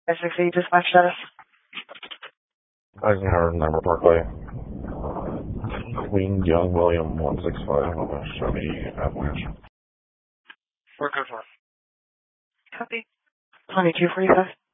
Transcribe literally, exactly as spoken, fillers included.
six eight dispatch status. Eisenhower, number Parkway. Queen Young William one six five on the Chevy Avalanche. We're good for it. Copy. twenty-two forty-five.